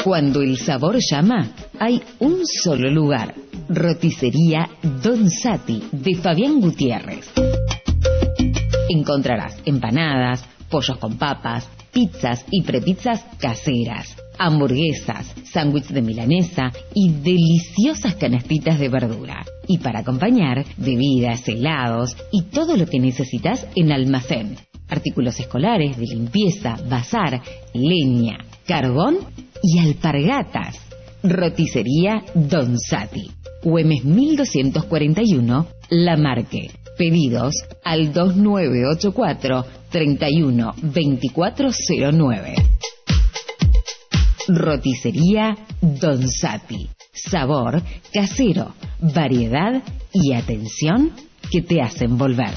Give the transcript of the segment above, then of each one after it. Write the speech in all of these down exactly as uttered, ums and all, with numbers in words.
Cuando el sabor llama, hay un solo lugar. Roticería Don Sati de Fabián Gutiérrez. Encontrarás empanadas, pollos con papas, pizzas y prepizzas caseras, hamburguesas, sándwich de milanesa y deliciosas canastitas de verdura. Y para acompañar, bebidas, helados y todo lo que necesitas en almacén. Artículos escolares, de limpieza, bazar, leña, carbón y alpargatas. Roticería Don Sati. Güemes mil doscientos cuarenta y uno, La Marque. Pedidos al dos nueve ocho cuatro, tres uno dos cuatro cero nueve. Roticería Don Sati. Sabor casero, variedad y atención que te hacen volver.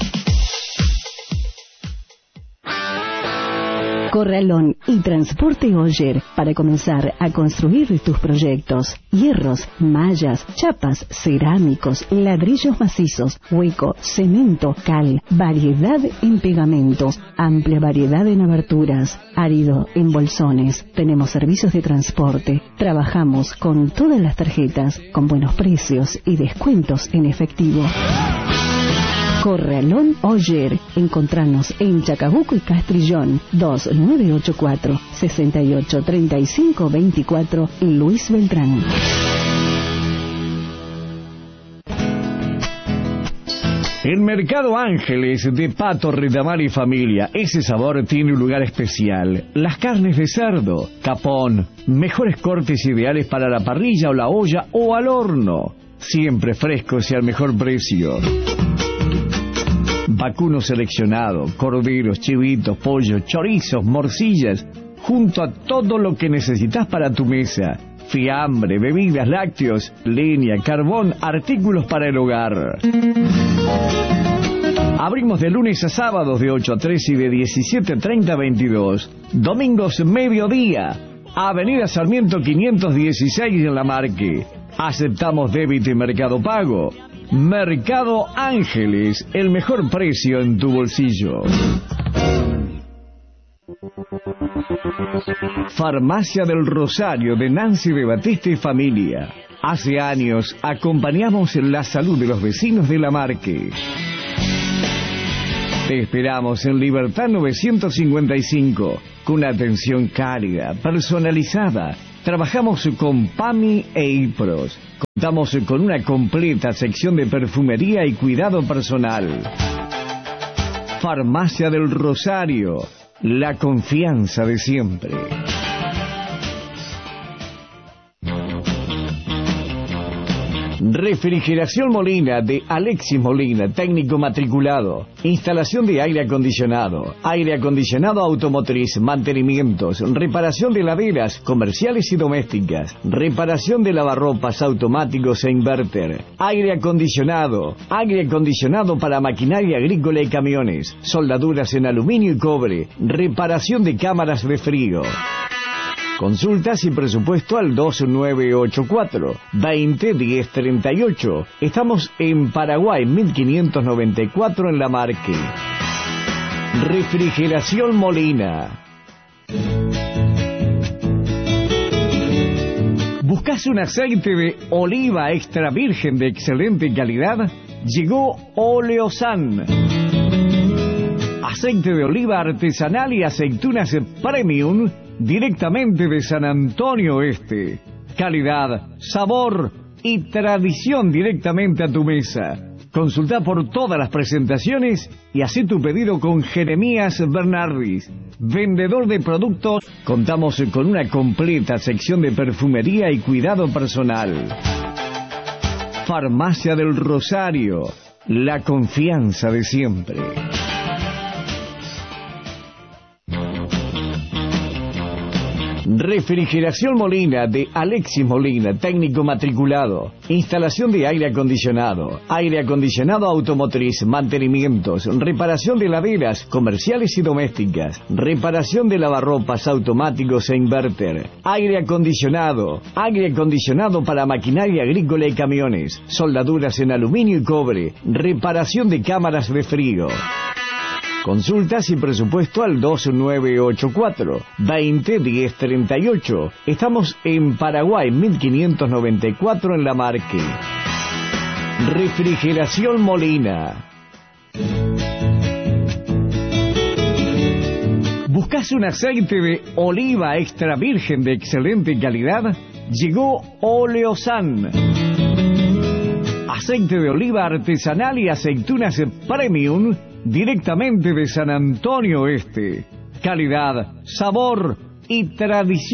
Corralón y Transporte Oyer para comenzar a construir tus proyectos. Hierros, mallas, chapas, cerámicos, ladrillos macizos, hueco, cemento, cal, variedad en pegamentos, amplia variedad en aberturas, árido en bolsones. Tenemos servicios de transporte. Trabajamos con todas las tarjetas, con buenos precios y descuentos en efectivo. Corralón Oyer. Encontranos en Chacabuco y Castrillón. Dos nueve ocho cuatro, seis ocho tres cinco dos cuatro, Luis Beltrán. El Mercado Ángeles de Pato, Retamar y Familia. Ese sabor tiene un lugar especial. Las carnes de cerdo, capón, mejores cortes ideales para la parrilla o la olla o al horno. Siempre frescos y al mejor precio. Vacuno seleccionado, corderos, chivitos, pollos, chorizos, morcillas, junto a todo lo que necesitas para tu mesa. Fiambre, bebidas, lácteos, leña, carbón, artículos para el hogar. Abrimos de lunes a sábados de ocho a tres y de diecisiete treinta a veintidós. Domingos mediodía. Avenida Sarmiento quinientos dieciséis en La Marque. Aceptamos débito y Mercado Pago. Mercado Ángeles, el mejor precio en tu bolsillo. Farmacia del Rosario de Nancy de Batista y familia. Hace años acompañamos la salud de los vecinos de La Marque. Te esperamos en Libertad novecientos cincuenta y cinco, con atención cálida, personalizada. Trabajamos con PAMI e IPROS. Contamos con una completa sección de perfumería y cuidado personal. Farmacia del Rosario, la confianza de siempre. Refrigeración Molina de Alexis Molina, técnico matriculado. Instalación de aire acondicionado, aire acondicionado automotriz, mantenimientos, reparación de heladeras comerciales y domésticas, reparación de lavarropas automáticos e inverter, aire acondicionado, aire acondicionado para maquinaria agrícola y camiones, soldaduras en aluminio y cobre, reparación de cámaras de frío. Consultas y presupuesto al dos nueve ocho cuatro, veinte diez treinta y ocho. Estamos en Paraguay mil quinientos noventa y cuatro en La Marque. Refrigeración Molina. ¿Buscas un aceite de oliva extra virgen de excelente calidad? Llegó Oleosan. Aceite de oliva artesanal y aceitunas premium directamente de San Antonio Este. Calidad, sabor y tradición directamente a tu mesa. Consulta por todas las presentaciones y haz tu pedido con Jeremías Bernardis, vendedor de productos. Contamos con una completa sección de perfumería y cuidado personal. Farmacia del Rosario, la confianza de siempre. Refrigeración Molina de Alexis Molina, técnico matriculado. Instalación de aire acondicionado, aire acondicionado automotriz, mantenimientos, reparación de heladeras comerciales y domésticas, reparación de lavarropas automáticos e inverter, aire acondicionado, aire acondicionado para maquinaria agrícola y camiones, soldaduras en aluminio y cobre, reparación de cámaras de frío. Consultas y presupuesto al dos nueve ocho cuatro, veinte, diez, treinta y ocho. Estamos en Paraguay mil quinientos noventa y cuatro en La Marque. Refrigeración Molina. ¿Buscas un aceite de oliva extra virgen de excelente calidad? Llegó Oleosan. Aceite de oliva artesanal y aceitunas premium directamente de San Antonio Este. Calidad, sabor y tradición.